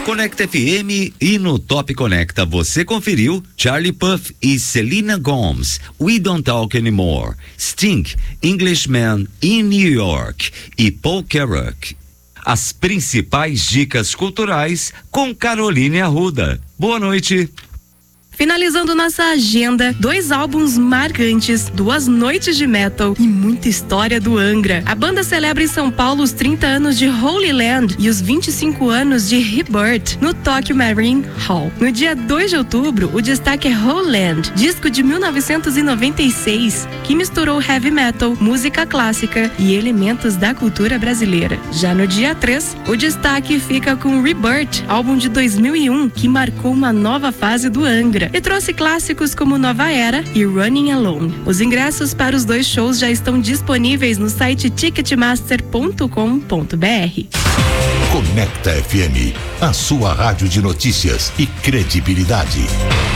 Conecta FM e no Top Conecta você conferiu Charlie Puth e Selena Gomez, We Don't Talk Anymore, Sting, Englishman in New York e Paul Carrack. As principais dicas culturais com Caroline Arruda. Boa noite. Finalizando nossa agenda, 2 álbuns marcantes, 2 noites de metal e muita história do Angra. A banda celebra em São Paulo os 30 anos de Holy Land e os 25 anos de Rebirth no Tokyo Marine Hall. No dia 2 de outubro, o destaque é Holy Land, disco de 1996, que misturou heavy metal, música clássica e elementos da cultura brasileira. Já no dia 3, o destaque fica com Rebirth, álbum de 2001, que marcou uma nova fase do Angra e trouxe clássicos como Nova Era e Running Alone. Os ingressos para os 2 shows já estão disponíveis no site ticketmaster.com.br. Conecta FM, a sua rádio de notícias e credibilidade.